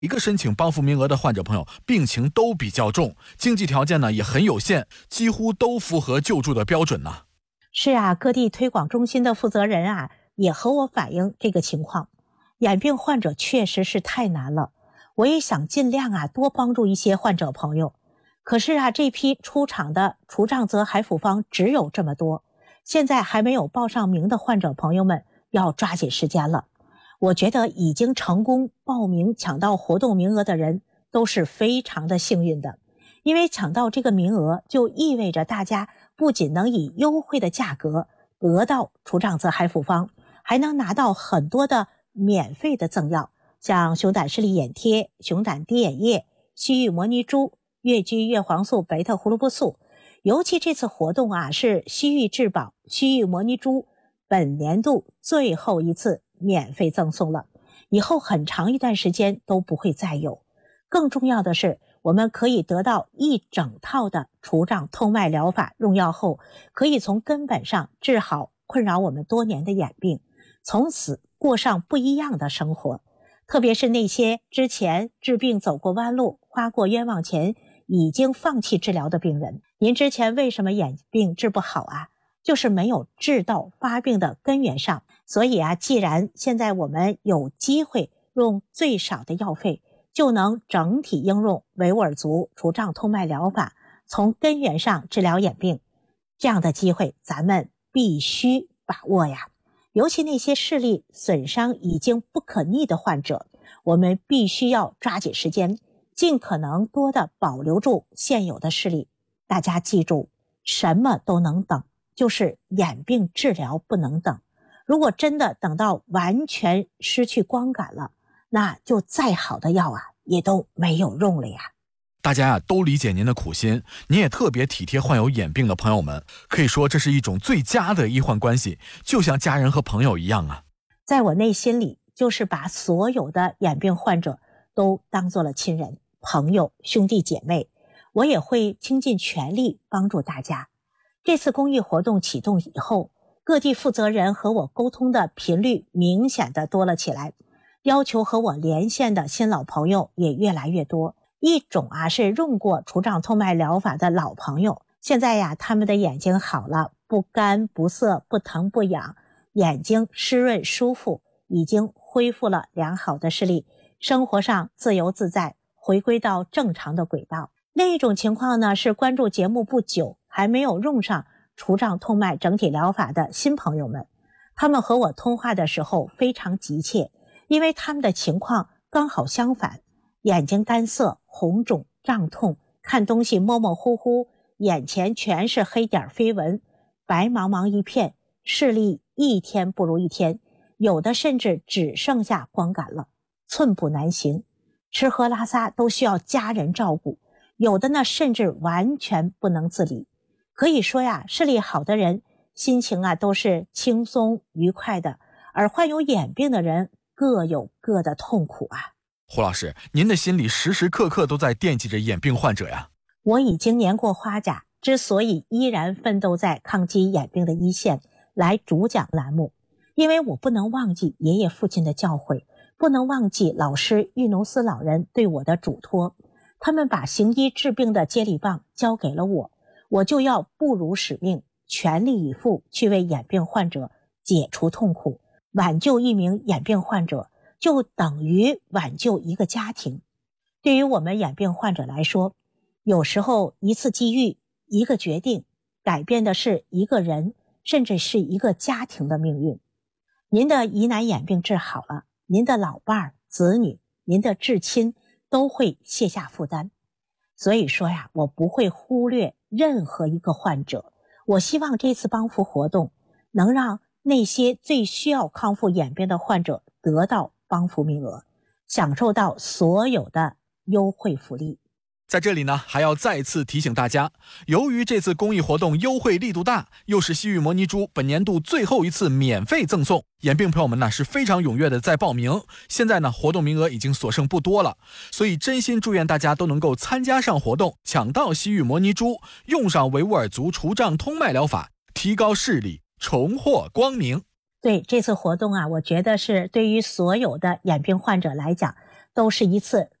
一个申请帮扶名额的患者朋友病情都比较重，经济条件呢也很有限，几乎都符合救助的标准呢。 是啊，各地推广中心的负责人啊也和我反映这个情况，眼病患者确实是太难了，我也想尽量啊多帮助一些患者朋友。可是啊，这批出厂的除障则海辅方只有这么多，现在还没有报上名的患者朋友们要抓紧时间了。我觉得已经成功报名抢到活动名额的人都是非常的幸运的，因为抢到这个名额就意味着大家不仅能以优惠的价格得到除障则海辅方，还能拿到很多的免费的赠药，像熊胆视力眼贴、熊胆滴眼液、西域摩尼珠、越剧叶黄素、贝塔胡萝卜素。尤其这次活动啊，是西域质保、西域摩尼珠本年度最后一次免费赠送了，以后很长一段时间都不会再有。更重要的是，我们可以得到一整套的除障通脉疗法用药后，可以从根本上治好困扰我们多年的眼病，从此过上不一样的生活。特别是那些之前治病走过弯路、花过冤枉钱，已经放弃治疗的病人，您之前为什么眼病治不好啊？就是没有治到发病的根源上。所以啊，既然现在我们有机会用最少的药费就能整体应用维吾尔族除障通脉疗法，从根源上治疗眼病，这样的机会咱们必须把握呀。尤其那些视力损伤已经不可逆的患者，我们必须要抓紧时间，尽可能多的保留住现有的视力。大家记住，什么都能等，就是眼病治疗不能等。如果真的等到完全失去光感了，那就再好的药啊也都没有用了呀。 大家都理解您的苦心，您也特别体贴患有眼病的朋友们，可以说这是一种最佳的医患关系，就像家人和朋友一样啊。 在我内心里，就是把所有的眼病患者都当作了亲人、朋友、兄弟姐妹，我也会倾尽全力帮助大家。这次公益活动启动以后，各地负责人和我沟通的频率明显的多了起来，要求和我连线的新老朋友也越来越多。一种啊是用过除障通脉疗法的老朋友，现在呀他们的眼睛好了，不干不涩，不疼不痒，眼睛湿润舒服，已经恢复了良好的视力，生活上自由自在，回归到正常的轨道。另一种情况呢是关注节目不久，还没有用上除障通脉整体疗法的新朋友们，他们和我通话的时候非常急切，因为他们的情况刚好相反，眼睛干涩、红肿、胀痛，看东西模模糊糊，眼前全是黑点飞蚊，白茫茫一片，视力一天不如一天，有的甚至只剩下光感了，寸步难行，吃喝拉撒都需要家人照顾，有的呢甚至完全不能自理。可以说呀，视力好的人心情啊都是轻松愉快的，而患有眼病的人各有各的痛苦啊。 胡老师，您的心里时时刻刻都在惦记着眼病患者呀。 我已经年过花甲，之所以依然奋斗在抗击眼病的一线来主讲栏目，因为我不能忘记爷爷父亲的教诲，不能忘记老师玉农斯老人对我的嘱托，他们把行医治病的接力棒交给了我，我就要不辱使命，全力以赴去为眼病患者解除痛苦。挽救一名眼病患者就等于挽救一个家庭。对于我们眼病患者来说，有时候一次机遇，一个决定，改变的是一个人，甚至是一个家庭的命运。您的疑难眼病治好了，您的老伴、子女，您的至亲都会卸下负担。所以说呀，我不会忽略任何一个患者。我希望这次帮扶活动能让那些最需要康复眼病的患者得到帮扶名额，享受到所有的优惠福利。 在这里呢，还要再次提醒大家，由于这次公益活动优惠力度大，又是西域摩尼珠本年度最后一次免费赠送，眼病朋友们呢是非常踊跃的在报名。现在呢，活动名额已经所剩不多了，所以真心祝愿大家都能够参加上活动，抢到西域摩尼珠，用上维吾尔族除障通脉疗法，提高视力，重获光明。 对，这次活动啊，我觉得是对于所有的眼病患者来讲都是一次